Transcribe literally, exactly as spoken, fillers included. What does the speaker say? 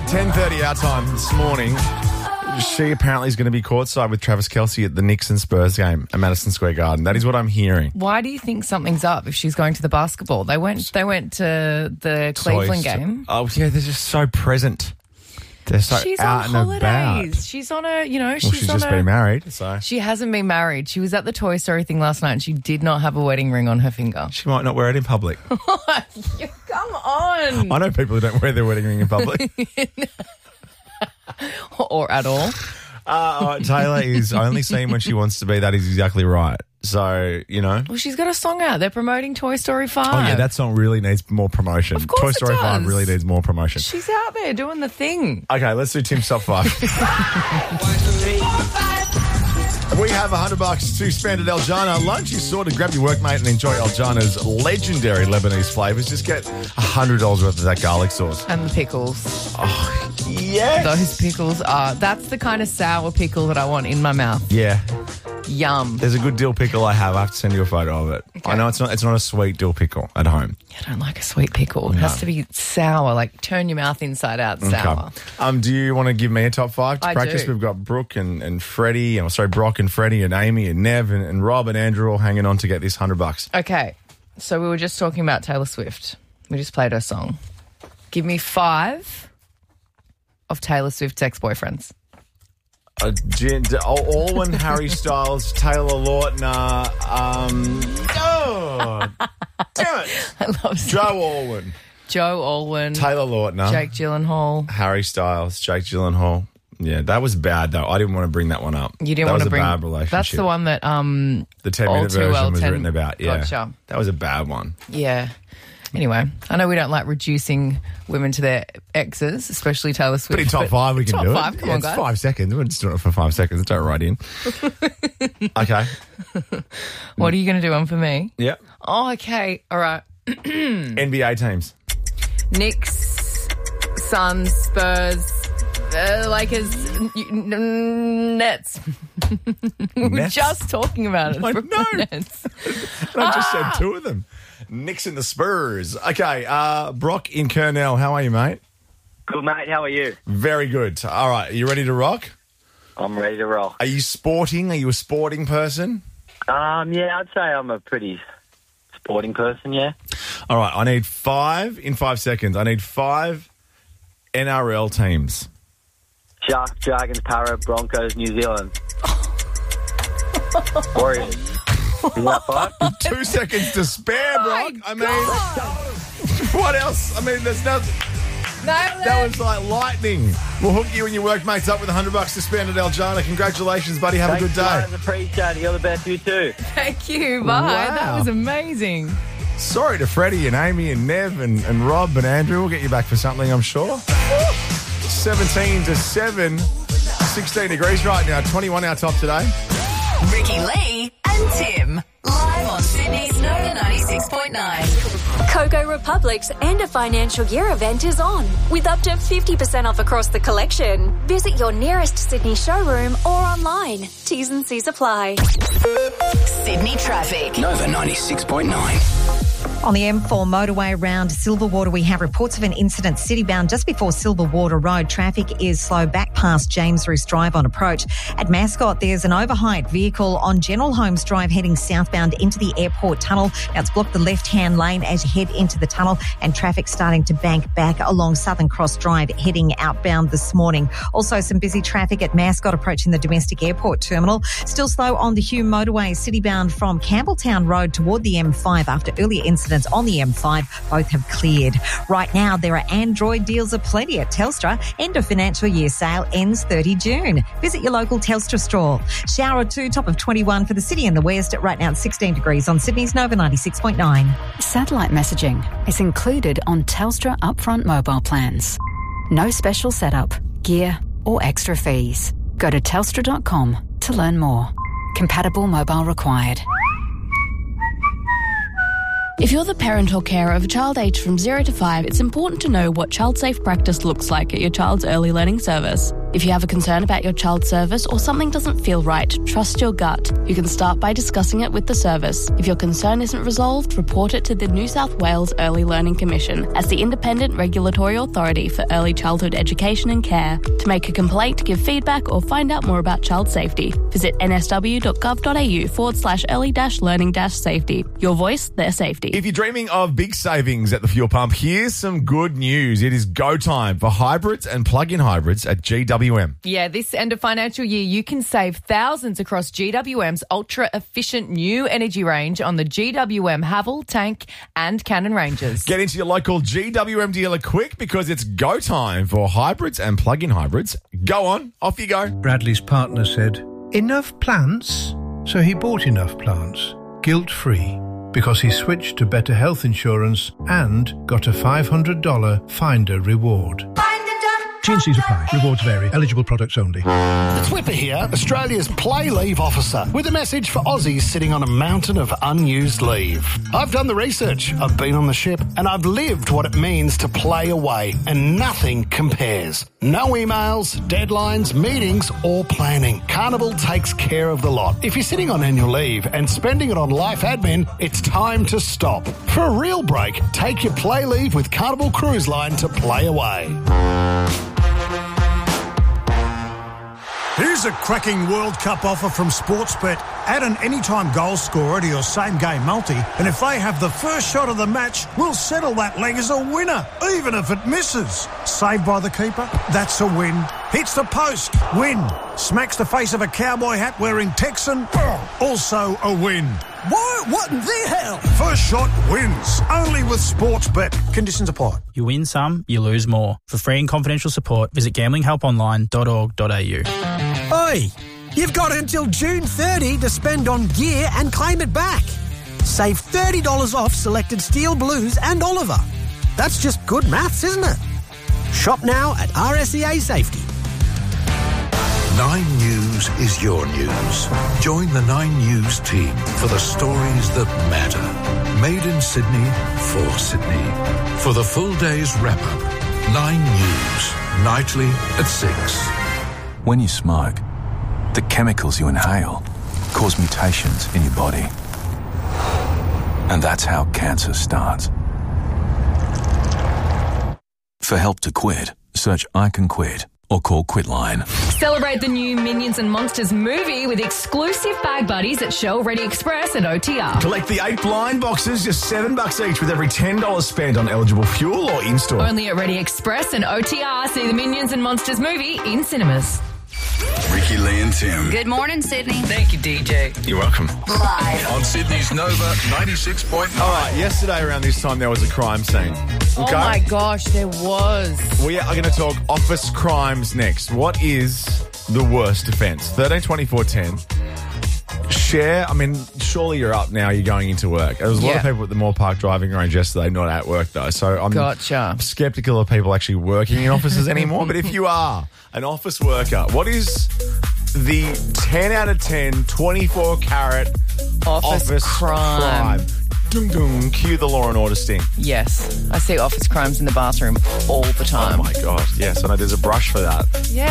ten thirty our time this morning. She apparently is going to be courtside with Travis Kelce at the Knicks and Spurs game at Madison Square Garden. That is what I'm hearing. Why do you think something's up if she's going to the basketball? They went They went to the Cleveland So- game. Oh, yeah, they're just so present. They're so She's out on and about. holidays. She's on a, you know, Well, she's, she's on just a, been married, so She hasn't been married. She was at the Toy Story thing last night and she did not have a wedding ring on her finger. she might not wear it in public. Come on. I know people who don't wear their wedding ring in public. Or at all. Uh, Taylor is only seen when she wants to be. That is exactly right. So, you know. Well, she's got a song out. They're promoting Toy Story five. Oh, yeah, that song really needs more promotion. Of course Toy it Story does. five really needs more promotion. She's out there doing the thing. Okay, let's do Tim's top five. We have a hundred bucks to spend at El Jannah. Lunch is sorted. Grab your workmate and enjoy El Jannah's legendary Lebanese flavours. Just get a hundred dollars worth of that garlic sauce. And the pickles. Oh, yes. Those pickles are, that's the kind of sour pickle that I want in my mouth. Yeah. Yum. There's a good dill pickle I have. I have to send you a photo of it. Okay. I know it's not it's not a sweet dill pickle at home. I don't like a sweet pickle. It No. has to be sour, like turn your mouth inside out sour. Okay. Um, do you want to give me a top five to I practice? do. We've got Brooke and, and Freddie, and sorry, Brock and Freddie and Amy and Nev and, and Rob and Andrew all hanging on to get this hundred bucks. Okay, so we were just talking about Taylor Swift. We just played her song. Give me five of Taylor Swift's ex-boyfriends. Uh, Jen, D- Al- Alwyn, Harry Styles, Taylor Lautner. Um, oh, damn it. I love Joe Alwyn, Joe Alwyn, Taylor Lautner, Jake Gyllenhaal. Harry Styles, Jake Gyllenhaal. Yeah, that was bad though. I didn't want to bring that one up. You didn't that want was to bring. a bad relationship. That's the one that um. The ten All minute Too version Well was ten written about. Yeah, Gotcha. that was a bad one. Yeah. Anyway, I know we don't like reducing women to their exes, especially Taylor Swift. But in top but five, we can top do five, it. Come Yeah, on, it's guys. five seconds. We're just doing it for five seconds. Don't write in. Okay. What are you going to do one for me? Yeah. Oh, okay. All right. N B A teams. Knicks, Suns, Spurs, uh, Lakers, n- n- Nets. we were Nets? just talking about it. I for know. Nets. And I just said two of them. Knicks and the Spurs. Okay. Uh, Brock in Kernell. How are you, mate? Good, mate. How are you? Very good. All right. Are you ready to rock? I'm ready to roll. Are you sporting? Are you a sporting person? Um, yeah, I'd say I'm a pretty sporting person, yeah. All right. I need five in five seconds. I need five N R L teams. Sharks, Dragons, Para, Broncos, New Zealand. Warriors. Isn't that five? Two seconds to spare, Brock. I mean, what else? I mean, there's nothing. That was like lightning. We'll hook you and your workmates up with a hundred bucks to spend at El Jannah. Congratulations, buddy. Have Thanks, a good day. guys. Appreciate it. You're the best. You too. Thank you. Bye. Wow. That was amazing. Sorry to Freddie and Amy and Nev and, and Rob and Andrew. We'll get you back for something, I'm sure. seventeen to seven. sixteen degrees right now. twenty-one our top today. Ricky Lee and Tim. Live on Sydney's Nova ninety-six point nine. Coco Republic's end of financial year event is on, with up to fifty percent off across the collection. Visit your nearest Sydney showroom or online. T's and C's apply. Sydney traffic. Nova ninety-six point nine. On the M four motorway around Silverwater, we have reports of an incident citybound just before Silverwater Road. Traffic is slow back past James Roos Drive on approach. At Mascot, there's an overheight vehicle on General Holmes Drive heading southbound into the airport tunnel. Now it's blocked the left-hand lane as you head into the tunnel, and traffic starting to bank back along Southern Cross Drive heading outbound this morning. Also some busy traffic at Mascot approaching the domestic airport terminal. Still slow on the Hume motorway citybound from Campbelltown Road toward the M five after earlier incidents on the M five. Both have cleared. Right now, there are Android deals aplenty at Telstra. End of financial year sale ends thirty June. Visit your local Telstra store. Shower or two, top of twenty-one for the city and the west. Right now, it's sixteen degrees on Sydney's Nova ninety-six point nine. Satellite messaging is included on Telstra upfront mobile plans. No special setup, gear or extra fees. Go to telstra dot com to learn more. Compatible mobile required. If you're the parent or carer of a child aged from zero to five, it's important to know what child-safe practice looks like at your child's early learning service. If you have a concern about your child's service or something doesn't feel right, trust your gut. You can start by discussing it with the service. If your concern isn't resolved, report it to the New South Wales Early Learning Commission as the independent regulatory authority for early childhood education and care. To make a complaint, give feedback or find out more about child safety, visit nsw.gov.au forward slash early dash learning dash safety. Your voice, their safety. If you're dreaming of big savings at the fuel pump, here's some good news. It is go time for hybrids and plug-in hybrids at G W M. Yeah, this end of financial year, you can save thousands across G W M's ultra-efficient new energy range on the G W M Haval, Tank and Cannon ranges. Get into your local G W M dealer quick because it's go time for hybrids and plug-in hybrids. Go on, off you go. Bradley's partner said, "Enough plants?" So he bought enough plants, guilt-free, because he switched to better health insurance and got a five hundred dollars Finder reward. T and C's apply. Rewards vary. Eligible products only. It's Whipper here, Australia's play leave officer, with a message for Aussies sitting on a mountain of unused leave. I've done the research, I've been on the ship, and I've lived what it means to play away, and nothing compares. No emails, deadlines, meetings, or planning. Carnival takes care of the lot. If you're sitting on annual leave and spending it on life admin, it's time to stop. For a real break, take your play leave with Carnival Cruise Line to play away. Here's a cracking World Cup offer from Sportsbet. Add an anytime goal scorer to your same-game multi, and if they have the first shot of the match, we'll settle that leg as a winner, even if it misses. Saved by the keeper? That's a win. Hits the post? Win. Smacks the face of a cowboy hat wearing Texan? Also a win. Why? What in the hell? First shot wins. Only with Sportsbet. Conditions apply. You win some, you lose more. For free and confidential support, visit gambling help online dot org dot a u. Oi! You've got until June thirtieth to spend on gear and claim it back. Save thirty dollars off selected Steel Blues and Oliver. That's just good maths, isn't it? Shop now at R S E A Safety. Nine News is your news. Join the Nine News team for the stories that matter. Made in Sydney, for Sydney. For the full day's wrap-up, Nine News, nightly at six. When you smoke, the chemicals you inhale cause mutations in your body. And that's how cancer starts. For help to quit, search I Can Quit or call Quitline. Celebrate the new Minions and Monsters movie with exclusive bag buddies at Shell Ready Express and O T R. Collect the eight blind boxes, just seven bucks each with every ten dollars spent on eligible fuel or in-store. Only at Ready Express and O T R. See the Minions and Monsters movie in cinemas. Ricky, Lee and Tim. Good morning, Sydney. Thank you, D J. You're welcome. Live on Sydney's Nova ninety-six point nine. All right, yesterday around this time there was a crime scene. Oh my gosh, there was. We are going to talk office crimes next. What is the worst offence? thirteen twenty-four ten. Share, I mean, surely you're up now, you're going into work. There was a lot Yeah. of people at the Moore Park driving range yesterday, not at work though. So I'm Gotcha. skeptical of people actually working in offices anymore. But if you are an office worker, what is the ten out of ten, twenty-four carat Office office, crime. crime? Dun, dun, cue the Law and Order sting. Yes, I see office crimes in the bathroom all the time. Oh my gosh, yes, I know there's a brush for that. Yeah.